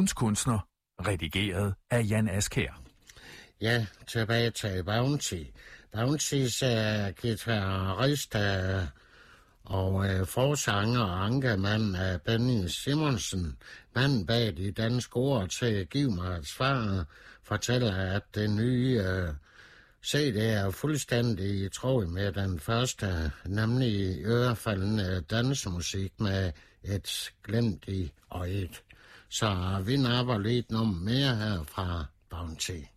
ugens kunstner, redigeret af Jan Askær. Ja, tilbage til Bounty. Bountys guitarist og forsanger og ankemand af Benny Simonsen, manden bag de danske ord til Giv mig et svar, fortæller, at det nye CD er fuldstændig i tråd med den første, nemlig ørefaldende dansemusik med et glimt i øjet. Så vi napper lidt noget mere her fra Bounty.